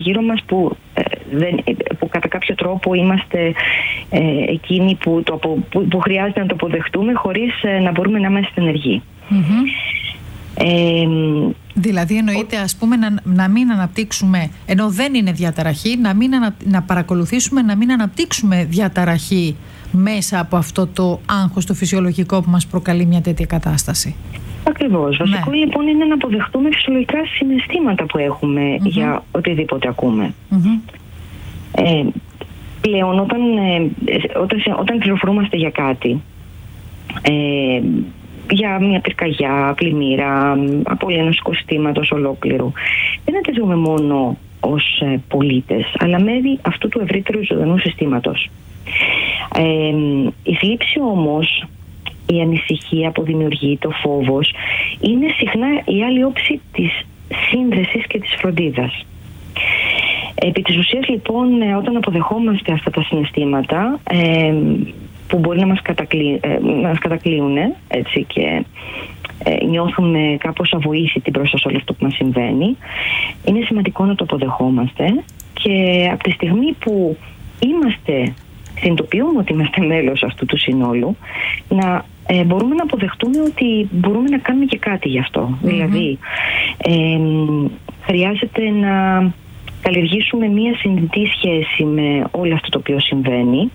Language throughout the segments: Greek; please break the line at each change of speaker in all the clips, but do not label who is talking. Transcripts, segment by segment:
γύρω μας που κατά κάποιο τρόπο είμαστε εκείνοι που χρειάζεται να το αποδεχτούμε χωρίς να μπορούμε να είμαστε ενεργοί.
Δηλαδή εννοείται ας πούμε να μην αναπτύξουμε, ενώ δεν είναι διαταραχή, να παρακολουθήσουμε να μην αναπτύξουμε διαταραχή μέσα από αυτό το άγχος το φυσιολογικό που μας προκαλεί μια τέτοια κατάσταση.
Ακριβώς. Βασικό λοιπόν είναι να αποδεχτούμε φυσιολογικά συναισθήματα που έχουμε για οτιδήποτε ακούμε. Πλέον όταν πληροφορούμαστε για κάτι, για μια πυρκαγιά, πλημμύρα, απώλεια ενός οικοσυστήματος ολόκληρου, δεν αντιδρούμε μόνο ως πολίτες, αλλά μέρη αυτού του ευρύτερου ζωντανού συστήματος. Η θλίψη όμως, η ανησυχία που δημιουργεί, το φόβος, είναι συχνά η άλλη όψη της σύνδεσης και της φροντίδας. Επί της ουσίας λοιπόν, όταν αποδεχόμαστε αυτά τα συναισθήματα που μπορεί να μας κατακλείουν, έτσι, και νιώθουμε κάπως αβοήθητοι μπροστά σε όλο αυτό που μας συμβαίνει, είναι σημαντικό να το αποδεχόμαστε, και από τη στιγμή που συνειδητοποιούμε ότι είμαστε μέλος αυτού του συνόλου, να μπορούμε να αποδεχτούμε ότι μπορούμε να κάνουμε και κάτι γι' αυτό. Δηλαδή, χρειάζεται να καλλιεργήσουμε μία συνειδητή σχέση με όλο αυτό το οποίο συμβαίνει,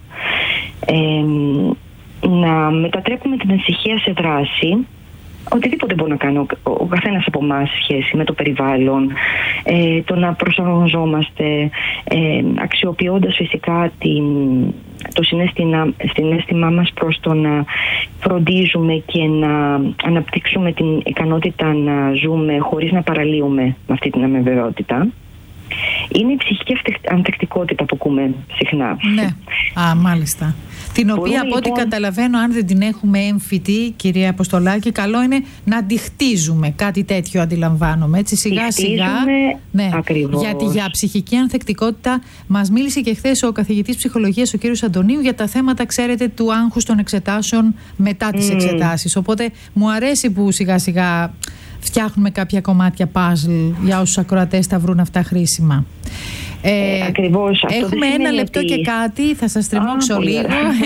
να μετατρέπουμε την ανησυχία σε δράση. Οτιδήποτε μπορεί να κάνει ο καθένας από εμάς σχέση με το περιβάλλον, το να προσαρμοζόμαστε, αξιοποιώντας φυσικά το συναίσθημά μας προς το να φροντίζουμε και να αναπτύξουμε την ικανότητα να ζούμε χωρίς να παραλύουμε με αυτή την αμεβεβαιότητα. Είναι η ψυχική ανθεκτικότητα που ακούμε συχνά.
Ναι, μάλιστα. Την οποία από ό,τι καταλαβαίνω, αν δεν την έχουμε έμφυτη, κυρία Αποστολάκη, καλό είναι να τη χτίζουμε. Κάτι τέτοιο αντιλαμβάνομαι. Έτσι, σιγά σιγά. Ναι, ακριβώς. Γιατί για ψυχική ανθεκτικότητα μας μίλησε και χθες ο καθηγητής ψυχολογίας, ο κύριος Αντωνίου, για τα θέματα, ξέρετε, του άγχους των εξετάσεων μετά τις εξετάσεις. Οπότε μου αρέσει που σιγά σιγά φτιάχνουμε κάποια κομμάτια puzzle για όσους ακροατές τα βρουν αυτά χρήσιμα.
Ακριβώς.
Έχουμε ένα λεπτό και κάτι, θα σας τριμώξω λίγο.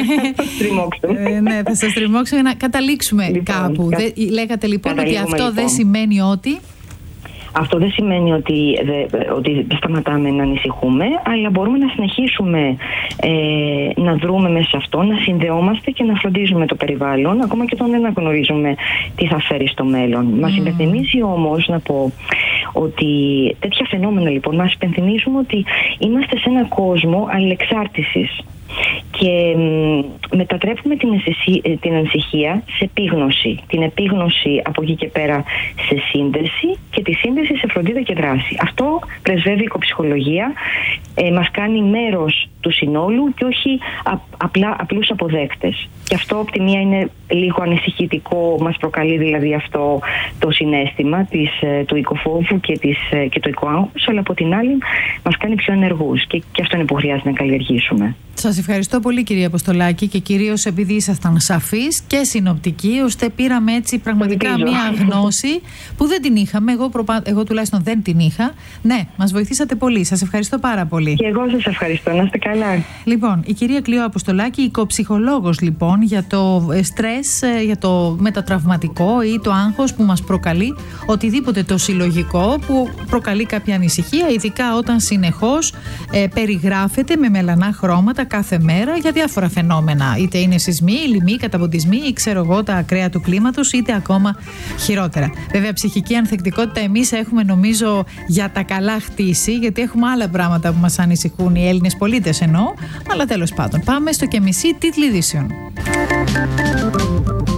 Ναι, θα σας τριμώξω για να καταλήξουμε κάπου. Λέγατε λοιπόν ότι αυτό δεν σημαίνει ότι...
Αυτό δεν σημαίνει ότι σταματάμε να ανησυχούμε, αλλά μπορούμε να συνεχίσουμε να δρούμε μέσα σε αυτό, να συνδεόμαστε και να φροντίζουμε το περιβάλλον, ακόμα και όταν δεν γνωρίζουμε τι θα φέρει στο μέλλον. Μας υπενθυμίζει όμως, να πω, ότι τέτοια φαινόμενα λοιπόν μας υπενθυμίζουν ότι είμαστε σε έναν κόσμο αλληλεξάρτησης και μετατρέπουμε την ανησυχία σε επίγνωση. Την επίγνωση από εκεί και πέρα σε σύνδεση και τη σύνδεση σε φροντίδα και δράση. Αυτό πρεσβεύει η οικοψυχολογία, μας κάνει μέρος του συνόλου και όχι απλούς αποδέκτες. Και αυτό από τη μία είναι λίγο ανησυχητικό, μας προκαλεί δηλαδή αυτό το συναίσθημα του οικοφόβου και του οικοάγχους, αλλά από την άλλη μας κάνει πιο ενεργούς και αυτό είναι που χρειάζεται να καλλιεργήσουμε.
Σας ευχαριστώ πολύ, κυρία Αποστολάκη, και κυρίως επειδή ήσασταν σαφείς και συνοπτικοί, ώστε πήραμε έτσι πραγματικά μία γνώση που δεν την είχαμε. Εγώ τουλάχιστον δεν την είχα. Ναι, μας βοηθήσατε πολύ. Σας ευχαριστώ πάρα πολύ.
Και εγώ σας ευχαριστώ. Να είστε καλά.
Λοιπόν, η κυρία Κλείο Αποστολάκη, οικοψυχολόγος λοιπόν, για το στρες, για το μετατραυματικό ή το άγχος που μας προκαλεί οτιδήποτε το συλλογικό που προκαλεί κάποια ανησυχία, ειδικά όταν συνεχώς περιγράφεται με μελανά χρώματα κάθε μέρα για διάφορα φαινόμενα. Είτε είναι σεισμοί, λοιμοί, καταποντισμοί ή ξέρω εγώ τα ακραία του κλίματος, είτε ακόμα χειρότερα. Βέβαια, ψυχική ανθεκτικότητα εμείς έχουμε νομίζω για τα καλά χτίσει, γιατί έχουμε άλλα πράγματα που μας ανησυχούν οι Έλληνες πολίτες εννοώ, αλλά τέλος πάντων. Πάμε στο και μισή τίτλοι ειδήσεων.